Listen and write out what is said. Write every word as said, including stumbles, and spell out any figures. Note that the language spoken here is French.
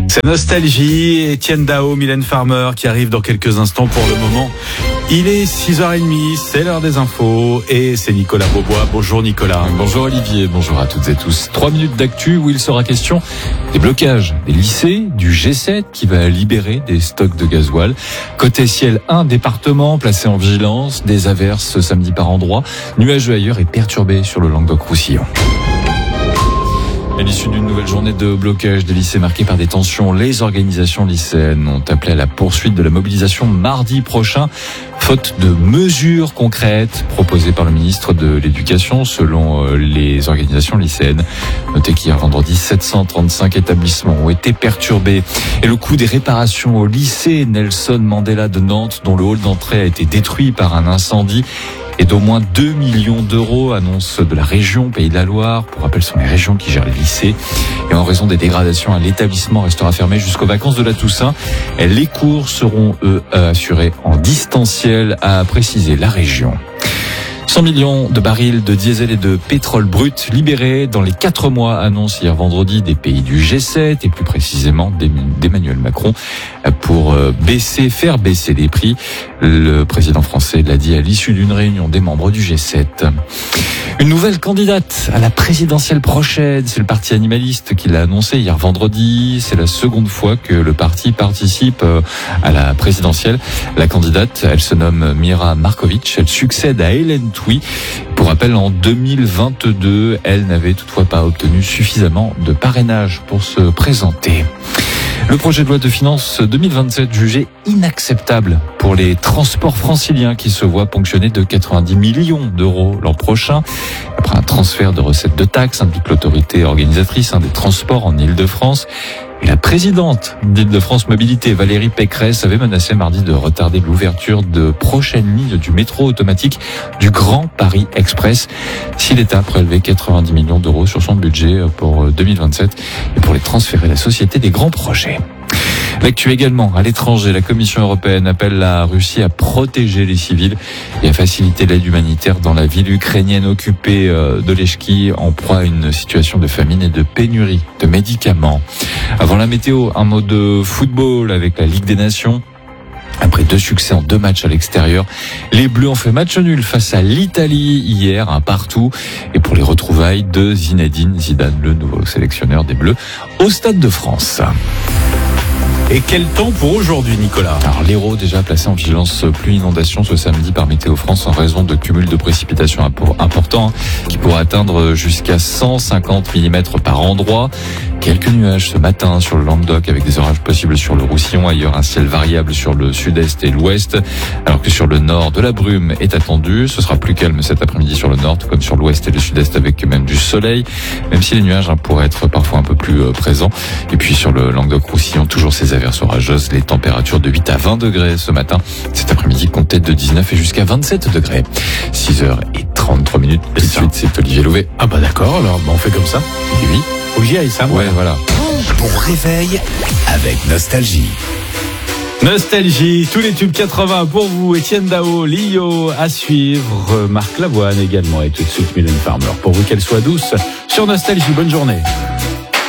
C'est Nostalgie, Étienne Dao, Mylène Farmer qui arrive dans quelques instants. Pour le moment, il est six heures trente, c'est l'heure des infos et c'est Nicolas Beaubois. Bonjour Nicolas. Bonjour Olivier, bonjour à toutes et tous. Trois minutes d'actu où il sera question des blocages des lycées, du G sept qui va libérer des stocks de gasoil. Côté ciel, un département placé en vigilance, des averses ce samedi par endroits, nuageux ailleurs et perturbé sur le Languedoc-Roussillon. À l'issue d'une nouvelle journée de blocage des lycées marquée par des tensions, les organisations lycéennes ont appelé à la poursuite de la mobilisation mardi prochain, faute de mesures concrètes proposées par le ministre de l'Éducation selon les organisations lycéennes. Notez qu'hier vendredi, sept cent trente-cinq établissements ont été perturbés. Et le coût des réparations au lycée Nelson Mandela de Nantes, dont le hall d'entrée a été détruit par un incendie, et d'au moins deux millions d'euros, annonce de la région Pays de la Loire. Pour rappel, ce sont les régions qui gèrent les lycées. Et en raison des dégradations, l'établissement restera fermé jusqu'aux vacances de la Toussaint. Les cours seront, eux, assurés en distanciel, a précisé la région. cent millions de barils de diesel et de pétrole brut libérés dans les quatre mois, annonce hier vendredi des pays du G sept et plus précisément d'Emmanuel Macron pour baisser, faire baisser les prix. Le président français l'a dit à l'issue d'une réunion des membres du G sept. Une nouvelle candidate à la présidentielle prochaine, c'est le parti animaliste qui l'a annoncé hier vendredi. C'est la seconde fois que le parti participe à la présidentielle. La candidate, elle se nomme Mira Markovic, elle succède à Hélène Touy. Pour rappel, en deux mille vingt-deux, elle n'avait toutefois pas obtenu suffisamment de parrainage pour se présenter. Le projet de loi de finances deux mille vingt-sept jugé inacceptable pour les transports franciliens qui se voient ponctionnés de quatre-vingt-dix millions d'euros l'an prochain. Après un transfert de recettes de taxes, indique l'autorité organisatrice des transports en Île-de-France. Et la présidente d'Île-de-France Mobilité, Valérie Pécresse, avait menacé mardi de retarder l'ouverture de prochaines lignes du métro automatique du Grand Paris Express si l'État prélevait quatre-vingt-dix millions d'euros sur son budget pour deux mille vingt-sept et pour les transférer à la Société des grands projets. L'actu également, à l'étranger, la Commission européenne appelle la Russie à protéger les civils et à faciliter l'aide humanitaire dans la ville ukrainienne occupée de Lechki, en proie à une situation de famine et de pénurie de médicaments. Avant la météo, un mot de football avec la Ligue des Nations. Après deux succès en deux matchs à l'extérieur, les Bleus ont fait match nul face à l'Italie hier, un partout. Et pour les retrouvailles de Zinedine Zidane, le nouveau sélectionneur des Bleus, au Stade de France. Et quel temps pour aujourd'hui, Nicolas? Alors l'Hérault déjà placé en vigilance pluie inondation ce samedi par Météo France en raison de cumuls de précipitations importants qui pourraient atteindre jusqu'à cent cinquante millimètres par endroit. Quelques nuages ce matin sur le Languedoc avec des orages possibles sur le Roussillon. Ailleurs, un ciel variable sur le sud-est et l'ouest, alors que sur le nord, de la brume est attendue. Ce sera plus calme cet après-midi sur le nord, tout comme sur l'ouest et le sud-est avec même du soleil, même si les nuages hein, pourraient être parfois un peu plus euh, présents. Et puis sur le Languedoc-Roussillon, toujours ces averses orageuses, les températures de huit à vingt degrés ce matin. Cet après-midi, comptez de dix-neuf et jusqu'à vingt-sept degrés. six heures trente-trois minutes. Tout de suite, c'est Olivier Louvet. Ah bah d'accord, alors bah on fait comme ça. Et oui. Faut que j'y aille, ça. Ouais, voilà. Bon réveil avec Nostalgie. Nostalgie, tous les tubes quatre-vingts pour vous. Étienne Dao, Lio à suivre, Marc Lavoine également. Et tout de suite Mylène Farmer. Pour vous, qu'elle soit douce sur Nostalgie. Bonne journée.